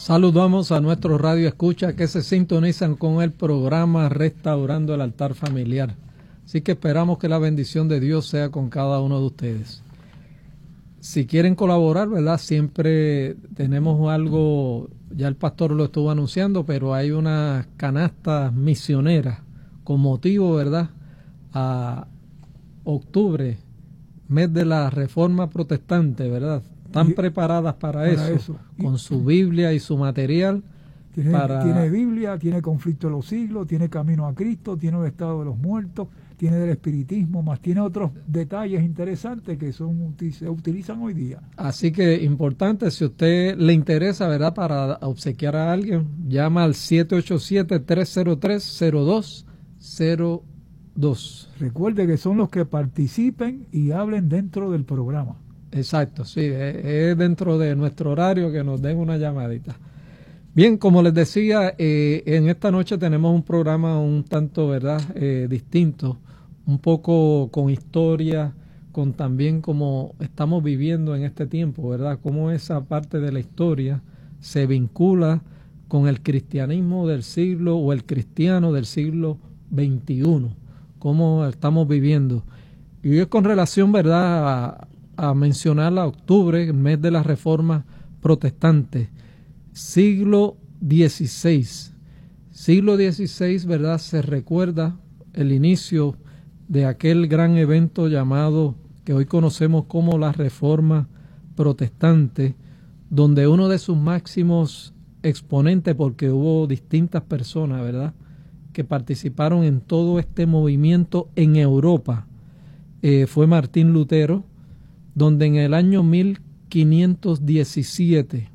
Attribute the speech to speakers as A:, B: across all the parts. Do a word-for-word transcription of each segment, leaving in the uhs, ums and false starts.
A: Saludamos a nuestros radio escucha que se sintonizan con el programa Restaurando el Altar Familiar. Así que esperamos que la bendición de Dios sea con cada uno de ustedes. Si quieren colaborar, ¿verdad? Siempre tenemos algo, ya el pastor lo estuvo anunciando, pero hay unas canastas misioneras con motivo, ¿verdad? A octubre, mes de la Reforma Protestante, ¿verdad? Están y, preparadas para, para eso, eso, con su Biblia y su material.
B: Tiene,
A: para...
B: tiene Biblia, tiene Conflicto de los Siglos, tiene Camino a Cristo, tiene el Estado de los Muertos, tiene del Espiritismo, más tiene otros detalles interesantes que son se utilizan hoy día.
A: Así que importante, si a usted le interesa, ¿verdad?, para obsequiar a alguien, llama al siete ocho siete, tres cero tres, cero dos cero dos.
B: Recuerde que son los que participen y hablen dentro del programa.
A: Exacto, sí, es dentro de nuestro horario que nos den una llamadita. Bien, como les decía, eh, en esta noche tenemos un programa un tanto, ¿verdad?, eh, distinto, un poco con historia, con también cómo estamos viviendo en este tiempo, ¿verdad?, cómo esa parte de la historia se vincula con el cristianismo del siglo o el cristiano del siglo veintiuno, cómo estamos viviendo. Y es con relación, ¿verdad?, a a mencionar a octubre, el mes de la Reforma Protestante, siglo dieciséis. Siglo dieciséis, ¿verdad?, se recuerda el inicio de aquel gran evento llamado, que hoy conocemos como la Reforma Protestante, donde uno de sus máximos exponentes, porque hubo distintas personas, ¿verdad?, que participaron en todo este movimiento en Europa, eh, fue Martín Lutero, donde en el año mil quinientos diecisiete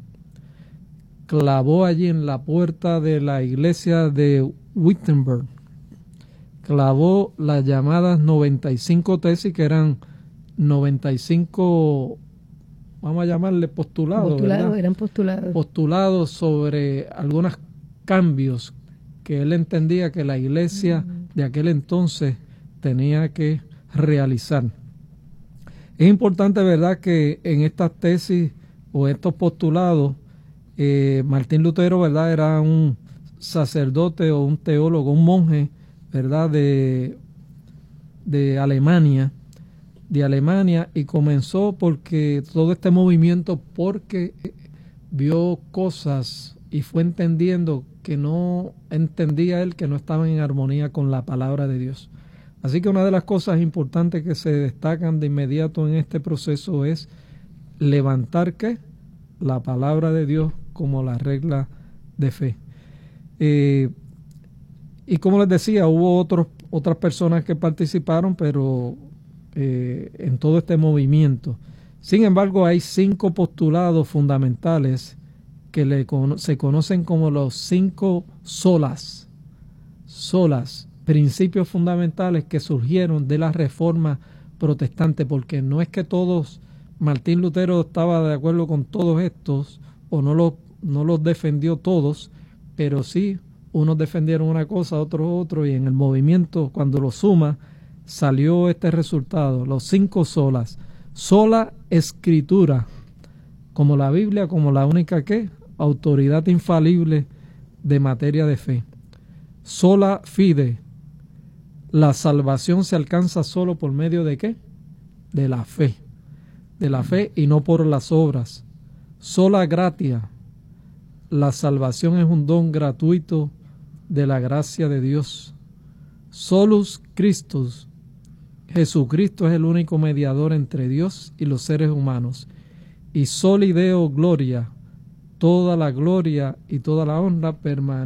A: clavó allí en la puerta de la iglesia de Wittenberg, clavó las llamadas noventa y cinco tesis, que eran noventa y cinco, vamos a llamarle postulados,
C: postulados, eran postulados.
A: postulados sobre algunos cambios que él entendía que la iglesia mm. de aquel entonces tenía que realizar. Es importante, ¿verdad?, que en estas tesis o estos postulados, eh, Martín Lutero, ¿verdad?, era un sacerdote o un teólogo, un monje, ¿verdad?, de, de Alemania, de Alemania, y comenzó porque todo este movimiento, porque vio cosas y fue entendiendo que no entendía él, que no estaban en armonía con la palabra de Dios. Así que una de las cosas importantes que se destacan de inmediato en este proceso es levantar ¿qué? La palabra de Dios como la regla de fe. Eh, y como les decía, hubo otros, otras personas que participaron, pero eh, en todo este movimiento. Sin embargo, hay cinco postulados fundamentales que le, se conocen como los cinco solas. Solas. Principios fundamentales que surgieron de la Reforma Protestante, porque no es que todos, Martín Lutero estaba de acuerdo con todos estos, o no los, no los defendió todos, pero sí, unos defendieron una cosa, otros otro, y en el movimiento, cuando lo suma, salió este resultado, los cinco solas. Sola Escritura, como la Biblia, como la única ¿qué? Autoridad infalible de materia de fe. Sola Fide, la salvación se alcanza solo por medio de ¿qué? De la fe. De la fe y no por las obras. Sola gratia, la salvación es un don gratuito de la gracia de Dios. Solus Christus, Jesucristo es el único mediador entre Dios y los seres humanos. Y soli Deo gloria, toda la gloria y toda la honra permanece